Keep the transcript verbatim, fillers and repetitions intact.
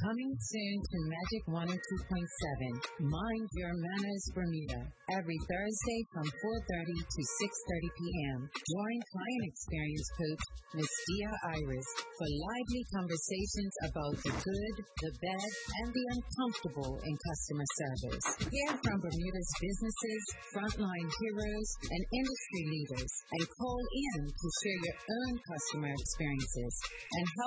Coming soon to Magic one oh two point seven, Mind Your Manners Bermuda, every Thursday from four thirty to six thirty p.m. Join client experience coach Miss Dia Iris for lively conversations about the good, the bad, and the uncomfortable in customer service. Hear from Bermuda's businesses, frontline heroes, and industry leaders, and call in to share your own customer experiences and help